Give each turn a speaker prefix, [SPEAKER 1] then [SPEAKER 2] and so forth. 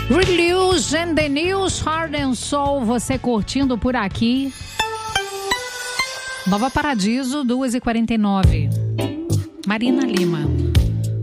[SPEAKER 1] Release and the News, Heart and Soul, você curtindo por aqui. Nova Paradiso, 2h49. Marina Lima.